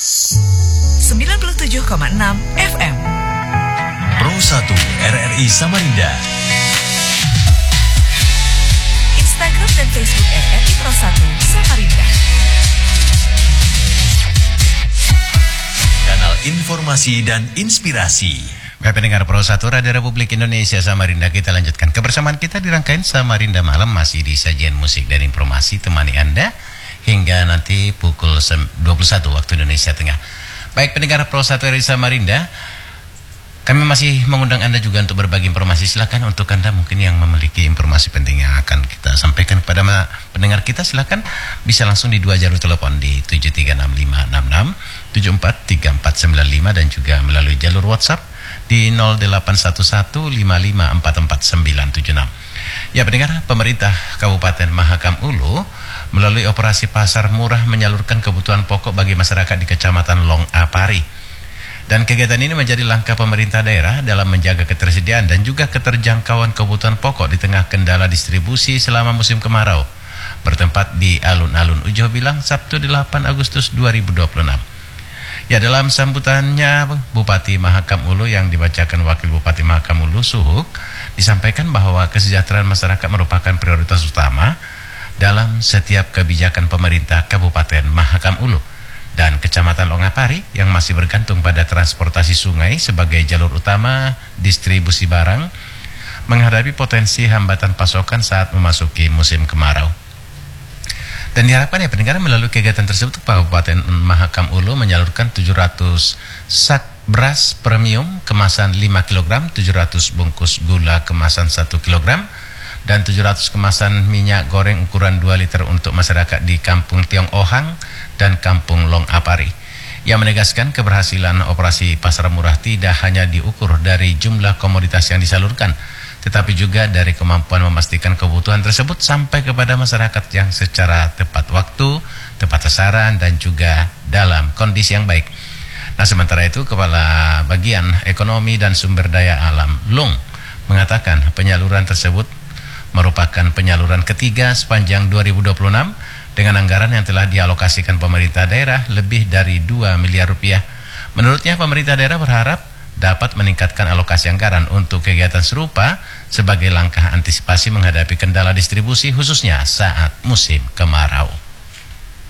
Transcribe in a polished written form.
97,6 FM. Pro 1 RRI Samarinda. Instagram dan Facebook RRI Pro 1 Samarinda. Kanal informasi dan inspirasi. Baik pendengar Pro 1 Radio Republik Indonesia Samarinda, kita lanjutkan kebersamaan kita di rangkaian Samarinda Malam, masih di sajian musik dan informasi temani Anda hingga nanti pukul 21 waktu Indonesia Tengah. Baik pendengar Pro 1 RRI Samarinda, kami masih mengundang Anda juga untuk berbagi informasi. Silakan untuk Anda mungkin yang memiliki informasi penting yang akan kita sampaikan kepada pendengar kita, silakan bisa langsung di dua jalur telepon di 736566 743495 dan juga melalui jalur WhatsApp di 081155444976. Ya pendengar, pemerintah Kabupaten Mahakam Ulu melalui operasi pasar murah menyalurkan kebutuhan pokok bagi masyarakat di Kecamatan Long Apari. Dan kegiatan ini menjadi langkah pemerintah daerah dalam menjaga ketersediaan dan juga keterjangkauan kebutuhan pokok di tengah kendala distribusi selama musim kemarau. Bertempat di Alun-Alun Ujo Bilang, Sabtu 8 Agustus 2026. Ya, dalam sambutannya Bupati Mahakam Ulu yang dibacakan Wakil Bupati Mahakam Ulu Suhuk, disampaikan bahwa kesejahteraan masyarakat merupakan prioritas utama dalam setiap kebijakan pemerintah Kabupaten Mahakam Ulu dan Kecamatan Longapari yang masih bergantung pada transportasi sungai sebagai jalur utama distribusi barang menghadapi potensi hambatan pasokan saat memasuki musim kemarau. Dan diharapkan ya pendengar, melalui kegiatan tersebut Kabupaten Mahakam Ulu menyalurkan 700 sak beras premium kemasan 5 kg, 700 bungkus gula kemasan 1 kg, dan 700 kemasan minyak goreng ukuran 2 liter untuk masyarakat di Kampung Tiong Ohang dan Kampung Long Apari. Yang menegaskan keberhasilan operasi pasar murah tidak hanya diukur dari jumlah komoditas yang disalurkan, tetapi juga dari kemampuan memastikan kebutuhan tersebut sampai kepada masyarakat yang secara tepat waktu, tepat sasaran, dan juga dalam kondisi yang baik. Nah, sementara itu Kepala Bagian Ekonomi dan Sumber Daya Alam LUNG mengatakan penyaluran tersebut merupakan penyaluran ketiga sepanjang 2026 dengan anggaran yang telah dialokasikan pemerintah daerah lebih dari 2 miliar rupiah. Menurutnya pemerintah daerah berharap dapat meningkatkan alokasi anggaran untuk kegiatan serupa sebagai langkah antisipasi menghadapi kendala distribusi khususnya saat musim kemarau.